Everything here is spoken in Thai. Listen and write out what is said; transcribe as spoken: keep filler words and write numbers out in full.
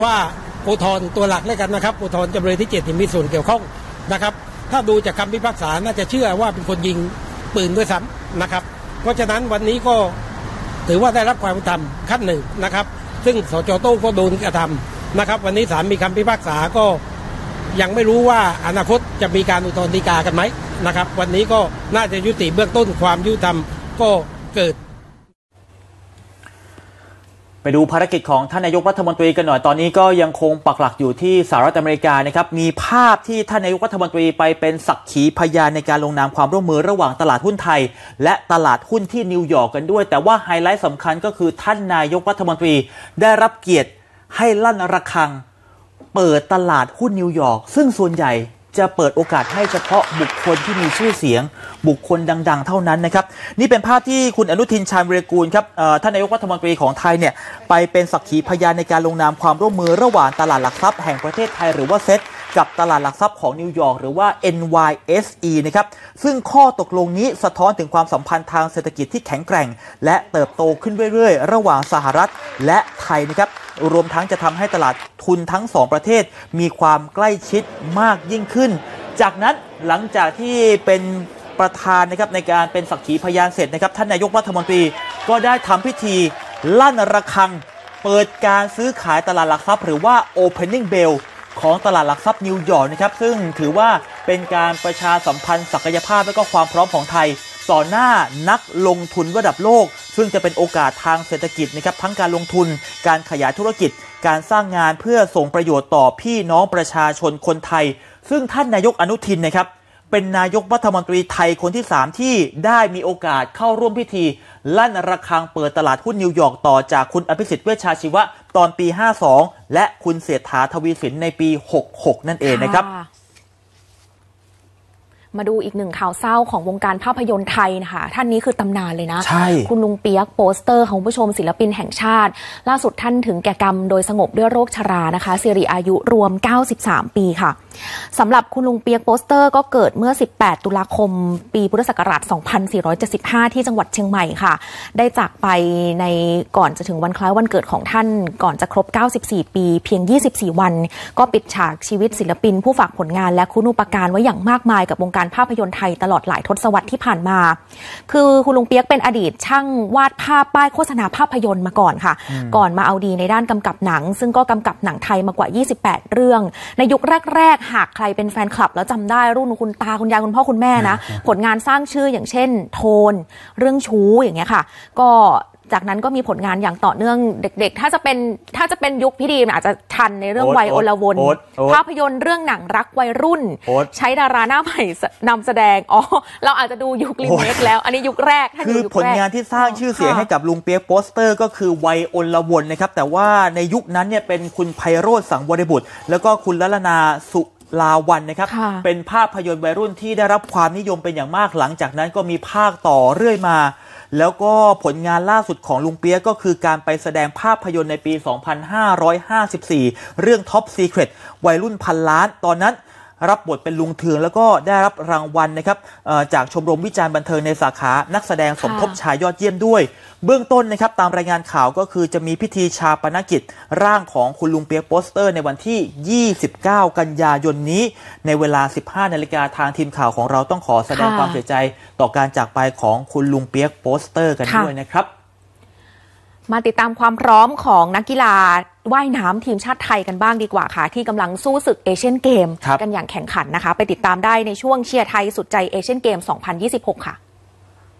ว่าอุทธรณ์ตัวหลักแล้วกันนะครับอุทธรณ์จำเลยที่เจ็ดที่มีส่วนเกี่ยวข้องนะครับถ้าดูจากคำพิพากษาน่าจะเชื่อว่าเป็นคนยิงปืนด้วยซ้ำนะครับเพราะฉะนั้นวันนี้ก็ถือว่าได้รับความเป็นธรรมขั้นหนึ่งนะครับซึ่งสจ.โต้งก็โดนกระทำนะครับวันนี้ศาลมีคำพิพากษาก็ยังไม่รู้ว่าอนาคตจะมีการอุทธรณ์ฎีกากันไหมนะครับวันนี้ก็น่าจะยุติเบื้องต้นความยุติธรรมก็เกิดไปดูภารกิจของท่านนายกรัฐมนตรีกันหน่อยตอนนี้ก็ยังคงปักหลักอยู่ที่สหรัฐอเมริกานะครับมีภาพที่ท่านนายกรัฐมนตรีไปเป็นสักขีพยานในการลงนามความร่วมมือระหว่างตลาดหุ้นไทยและตลาดหุ้นที่นิวยอร์กกันด้วยแต่ว่าไฮไลท์สำคัญก็คือท่านนายกรัฐมนตรีได้รับเกียรติให้ลั่นระฆังเปิดตลาดหุ้นนิวยอร์กซึ่งส่วนใหญ่จะเปิดโอกาสให้เฉพาะบุคคลที่มีชื่อเสียงบุคคลดังๆเท่านั้นนะครับนี่เป็นภาพที่คุณอนุทินชาญวิรากูลครับท่านนายกรัฐมนตรีของไทยเนี่ยไปเป็นสักขีพยานในการลงนามความร่วมมือระหว่างตลาดหลักทรัพย์แห่งประเทศไทยหรือว่าเซ็ตกับตลาดหลักทรัพย์ของนิวยอร์กหรือว่า เอ็น วาย เอส อี นะครับซึ่งข้อตกลงนี้สะท้อนถึงความสัมพันธ์ทางเศรษฐกิจที่แข็งแกร่งและเติบโตขึ้นเรื่อยๆระหว่างสหรัฐและไทยนะครับรวมทั้งจะทำให้ตลาดทุนทั้งสองประเทศมีความใกล้ชิดมากยิ่งขึ้นจากนั้นหลังจากที่เป็นประธานนะครับในการเป็นสักขีพยานเสร็จนะครับท่านนายกรัฐมนตรีก็ได้ทำพิธีลั่นระฆังเปิดการซื้อขายตลาดหลักทรัพย์หรือว่า Opening Bell ของตลาดหลักทรัพย์นิวยอร์กนะครับซึ่งถือว่าเป็นการประชาสัมพันธ์ศักยภาพและก็ความพร้อมของไทยต่อหน้านักลงทุนระดับโลกซึ่งจะเป็นโอกาสทางเศรษฐกิจนะครับทั้งการลงทุนการขยายธุรกิจการสร้างงานเพื่อส่งประโยชน์ต่อพี่น้องประชาชนคนไทยซึ่งท่านนายกอนุทินนะครับเป็นนายกรัฐมนตรีไทยคนที่สามที่ได้มีโอกาสเข้าร่วมพิธีลั่นระฆังเปิดตลาดหุ้นนิวยอร์กต่อจากคุณอภิสิทธิ์เวชชาชีวะตอนปีห้าสองและคุณเศรษฐาทวีสินในปีหกหกนั่นเองนะครับมาดูอีกหนึ่งข่าวเศร้าของวงการภาพยนตร์ไทยนะคะท่านนี้คือตำนานเลยนะใช่คุณลุงเปียกโปสเตอร์ของผู้ชมศิลปินแห่งชาติล่าสุดท่านถึงแก่กรรมโดยสงบด้วยโรคชรานะคะสิริอายุรวมเก้าสิบสามปีค่ะสำหรับคุณลุงเปียกโปสเตอร์ก็เกิดเมื่อสิบแปดตุลาคมปีพุทธศักราชสองพันสี่ร้อยเจ็ดสิบห้าที่จังหวัดเชียงใหม่ค่ะได้จากไปในก่อนจะถึงวันคล้ายวันเกิดของท่านก่อนจะครบเก้าสิบสี่ปีเพียงยี่สิบสี่วันก็ปิดฉากชีวิตศิลปินผู้ฝากผลงานและคุณูปการไว้อย่างมากมายกับวงการภาพยนตร์ไทยตลอดหลายทศวรรษที่ผ่านมาคือคุณลุงเปียกเป็นอดีตช่างวาดภาพป้ายโฆษณาภาพยนตร์มาก่อนค่ะก่อนมาเอาดีในด้านกำกับหนังซึ่งก็กำกับหนังไทยมากว่ายี่สิบแปดเรื่องในยุคแรกๆหากใครเป็นแฟนคลับแล้วจำได้รุ่นคุณตาคุณยายคุณพ่อคุณแม่นะผลงานสร้างชื่ออย่างเช่นโทนเรื่องชู้อย่างเงี้ยค่ะก็จากนั้นก็มีผลงานอย่างต่อเนื่องเด็กๆถ้าจะเป็นถ้าจะเป็นยุคพี่ดีอาจจะทันในเรื่องวัยอลวนภาพยนตร์เรื่องหนังรักวัยรุ่นใช้ดาราหน้าใหม่นำแสดงอ๋อเราอาจจะดูยุครีเมคแล้วอันนี้ยุคแรกคือผลงานที่สร้างชื่อเสียงให้กับลุงเปียกโปสเตอร์ก็คือวัยอลวนนะครับแต่ว่าในยุคนั้นเนี่ยเป็นคุณไพโรจน์สังวรบุตรแล้วก็คุณละลนาสุลาวันนะครับเป็นภาพยนตร์วัยรุ่นที่ได้รับความนิยมเป็นอย่างมากหลังจากนั้นก็มีภาคต่อเรื่อยมาแล้วก็ผลงานล่าสุดของลุงเปียกก็คือการไปแสดงภาพยนตร์ในปี สองพันห้าร้อยห้าสิบสี่ เรื่อง Top Secret วัยรุ่นพันล้านตอนนั้นรับบทเป็นลุงเทืองแล้วก็ได้รับรางวัลนะครับจากชมรมวิจารณ์บันเทิงในสาขานักแสดงสมทบชายยอดเยี่ยมด้วยเบื้องต้นนะครับตามรายงานข่าวก็คือจะมีพิธีชาปนกิจร่างของคุณลุงเปียกโปสเตอร์ในวันที่ยี่สิบเก้ากันยายนนี้ในเวลา สิบห้านาฬิกาทางทีมข่าวของเราต้องขอแสดงความเสียใจต่อการจากไปของคุณลุงเปียกโปสเตอร์กันด้วยนะครับมาติดตามความพร้อมของนักกีฬาว่ายน้ำทีมชาติไทยกันบ้างดีกว่าค่ะที่กำลังสู้ศึกเอเชียนเกมกันอย่างแข่งขันนะคะไปติดตามได้ในช่วงเชียร์ไทยสุดใจเอเชียนเกมสองพันยี่สิบหกค่ะ